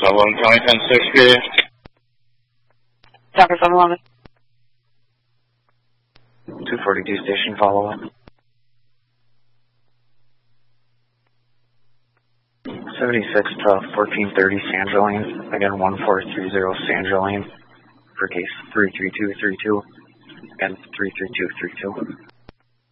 711 County 10-6, Tucker 711. 242 station follow-up. 76 to 1430 Sandra Lane. Again, 1430 Sandra Lane for case 33232. Again, 33232.